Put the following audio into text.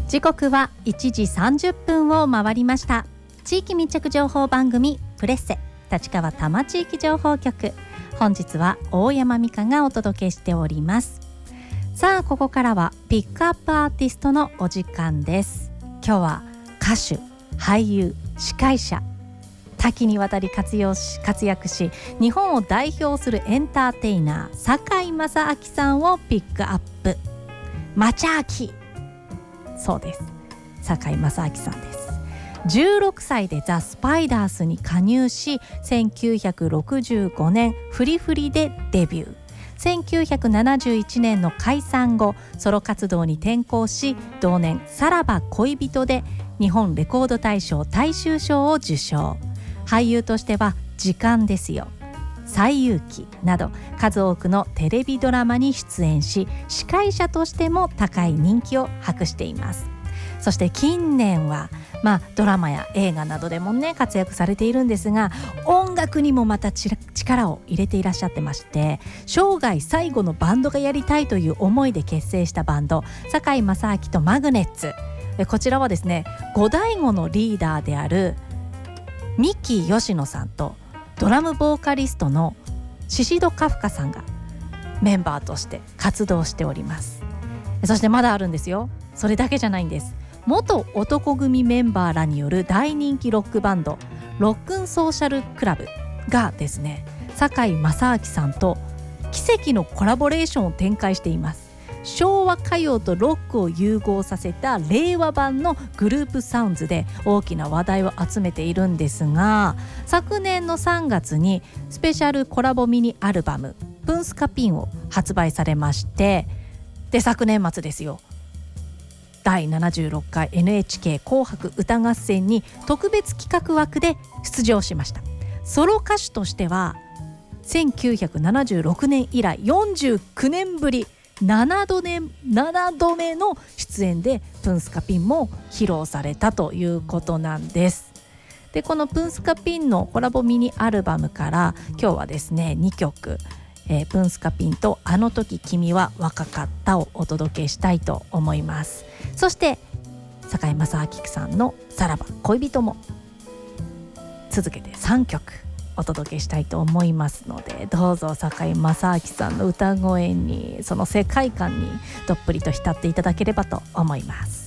時刻は1時30分を回りました。地域密着情報番組プレッセ立川多摩地域情報局、本日は大山美香がお届けしております。さあここからはピックアップアーティストのお時間です。今日は歌手、俳優、司会者、多岐にわたり活躍し日本を代表するエンターテイナー堺正明さんをピックアップ。マチャーキ、そうです、堺正明さんです。16歳でザ・スパイダースに加入し、1965年フリフリでデビュー。1971年の解散後ソロ活動に転向し、同年さらば恋人で日本レコード大賞大衆賞を受賞。俳優としては時間ですよ、西遊記など数多くのテレビドラマに出演し、司会者としても高い人気を博しています。そして近年はドラマや映画などでもね活躍されているんですが、音楽にもまた力を入れていらっしゃってまして、生涯最後のバンドがやりたいという思いで結成したバンド堺正明とマグネッツ。こちらはですね、五醍醐のリーダーである三木吉野さんとドラムボーカリストのシシド・カフカさんがメンバーとして活動しております。そしてまだあるんですよ。それだけじゃないんです。元男組メンバーらによる大人気ロックバンドロックンソーシャルクラブがですね、堺正明さんと奇跡のコラボレーションを展開しています。昭和歌謡とロックを融合させた令和版のグループサウンズで大きな話題を集めているんですが、昨年の3月にスペシャルコラボミニアルバムプンスカピンを発売されまして、で昨年末ですよ、第76回 NHK 紅白歌合戦に特別企画枠で出場しました。ソロ歌手としては1976年以来49年ぶり7度目の出演でプンスカピンも披露されたということなんです。でこのプンスカピンのコラボミニアルバムから今日はですね2曲、プンスカピンとあの時君は若かったをお届けしたいと思います。そして堺正明さんのさらば恋人も続けて3曲お届けしたいと思いますので、どうぞ堺正明さんの歌声にその世界観にどっぷりと浸っていただければと思います。